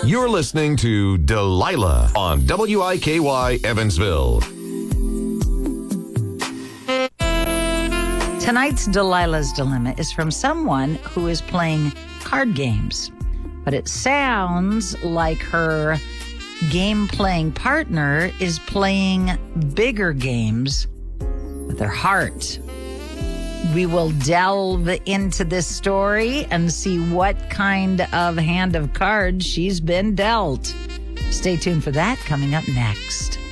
You're listening to Delilah on WIKY Evansville. Tonight's Delilah's Dilemma is from someone who is playing card games, but it sounds like her game-playing partner is playing bigger games with her heart. We will delve into this story and see what kind of hand of cards she's been dealt. Stay tuned for that coming up next.